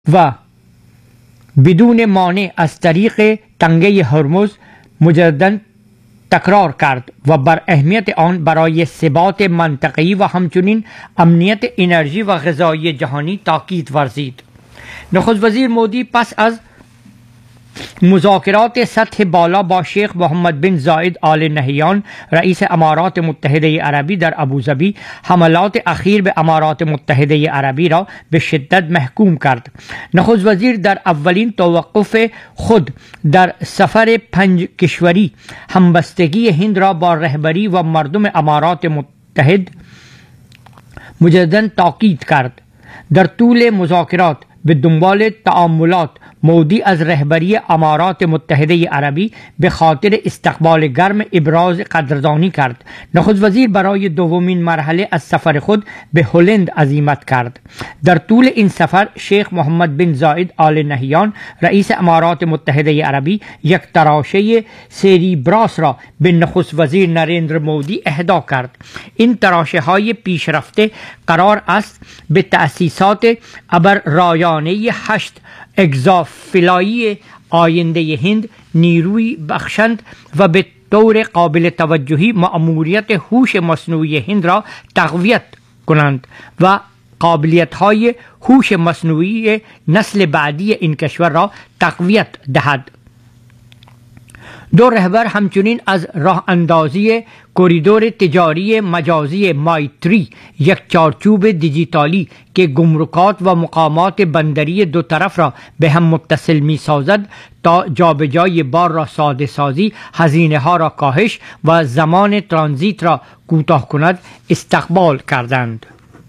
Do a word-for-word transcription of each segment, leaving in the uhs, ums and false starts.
و بدون مانع از طریق تنگه هرمز مجددا تکرار کرد و بر اهمیت آن برای ثبات منطقه‌ای و همچنین امنیت انرژی و غذایی جهانی تاکید ورزید. نخست وزیر مودی پس از مذاکرات سطح بالا با شیخ محمد بن زاید آل نهیان رئیس امارات متحده عربی در ابوظبی حملات اخیر به امارات متحده عربی را به شدت محکوم کرد. نخست وزیر در اولین توقف خود در سفر پنج کشوری همبستگی هند را با رهبری و مردم امارات متحد مجددا تاکید کرد. در طول مذاکرات به دنبال تعاملات مودی از رهبری امارات متحده عربی به خاطر استقبال گرم ابراز قدردانی کرد. نخست وزیر برای دومین مرحله از سفر خود به هلند عزیمت کرد. در طول این سفر شیخ محمد بن زاید آل نهیان رئیس امارات متحده عربی یک تراشه سریبراس را به نخست وزیر نریندر مودی اهدا کرد. این تراشه های پیشرفته قرار است به تأسیسات ابر رایانه هشت اگزافلایی آینده هند نیروی بخشند و به طور قابل توجهی مأموریت هوش مصنوعی هند را تقویت کنند و قابلیت های هوش مصنوعی نسل بعدی این کشور را تقویت دهد. دو رهبر همچنین از راه اندازی کوریدور تجاری مجازی مایتری، یک چارچوب دیجیتالی که گمرکات و مقامات بندری دو طرف را به هم متصل می سازد تا جابجایی بار را ساده سازی، هزینه ها را کاهش و زمان ترانزیت را کوتاه کند، استقبال کردند.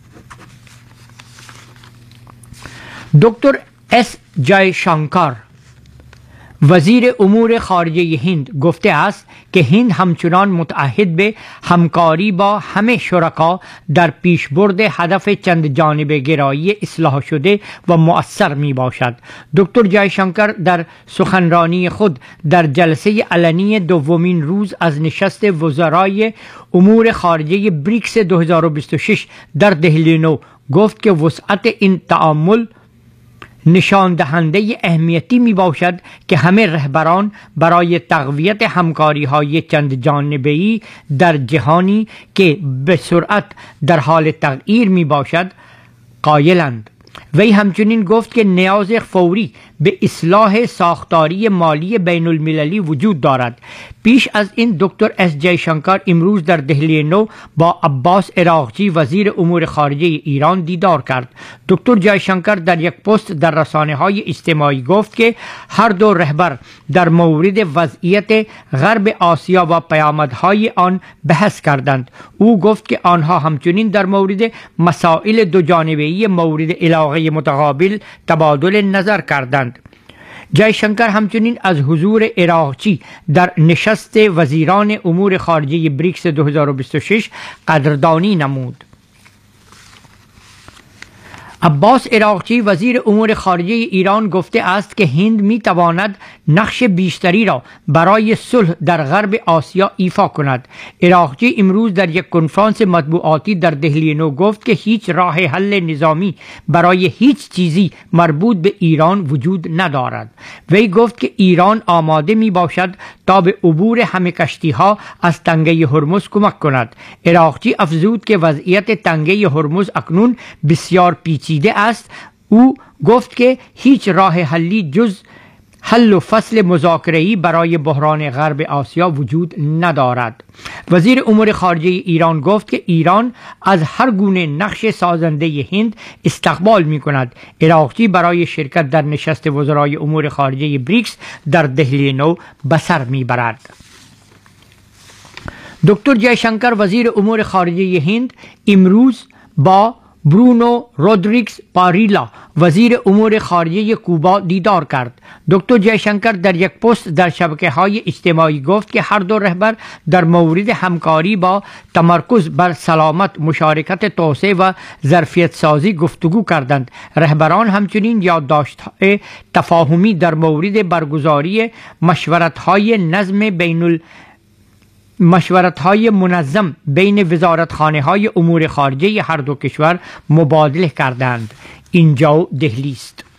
دکتر اس جای شانکار وزیر امور خارجه هند گفته است که هند همچنان متعهد به همکاری با همه شرکا در پیشبرد هدف چند جانبه گرایی اصلاح شده و مؤثر می باشد. دکتر جای شانکر در سخنرانی خود در جلسه علنی دومین روز از نشست وزرای امور خارجه بریکس دو هزار و بیست و شش در دهلی نو گفت که وسعت این تعامل نشان دهنده اهمیتی می باشد که همه رهبران برای تقویت همکاری های چند جانبه‌ای در جهانی که به سرعت در حال تغییر می باشد قایلند. وی همچنین گفت که نیاز فوری به اصلاح ساختاری مالی بین المللی وجود دارد. پیش از این دکتر اس جای شانکر امروز در دهلی نو با عباس عراقچی وزیر امور خارجه ایران دیدار کرد. دکتر جای شانکر در یک پست در رسانه های اجتماعی گفت که هر دو رهبر در مورد وضعیت غرب آسیا و پیامدهای آن بحث کردند. او گفت که آنها همچنین در مورد مسائل دو جانبه‌ای مورد علاقه متقابل تبادل نظر کردند. جای شانکر همچنین از حضور عراقچی در نشست وزیران امور خارجه بریکس دو هزار و بیست و شش قدردانی نمود. عباس عراقچی وزیر امور خارجه ایران گفته است که هند می تواند نقش بیشتری را برای صلح در غرب آسیا ایفا کند. عراقچی امروز در یک کنفرانس مطبوعاتی در دهلی نو گفت که هیچ راه حل نظامی برای هیچ چیزی مربوط به ایران وجود ندارد. وی گفت که ایران آماده می باشد تا به عبور همه کشتی ها از تنگه هرمز کمک کند. عراقچی افزود که وضعیت تنگه هرمز اکنون بسیار پیچیده است. او گفت که هیچ راه حلی جز حل و فصل مذاکره‌ای برای بحران غرب آسیا وجود ندارد. وزیر امور خارجه ایران گفت که ایران از هر گونه نقش سازنده هند استقبال می کند. عراقچی برای شرکت در نشست وزرای امور خارجه بریکس در دهلی نو به سر می برد. دکتر جای شانکر وزیر امور خارجه هند امروز با برونو رودریگز پاریلا وزیر امور خارجه کوبا دیدار کرد. دکتر جای شانکر در یک پست در شبکه‌های اجتماعی گفت که هر دو رهبر در مورد همکاری با تمرکز بر سلامت، مشارکت، توسعه و ظرفیت سازی گفتگو کردند. رهبران همچنین یادداشت‌های تفاهمی در مورد برگزاری مشورت‌های نظم بین ال مشورت های منظم بین وزارتخانه های امور خارجه هر دو کشور مبادله کردند. اینجا دهلی است.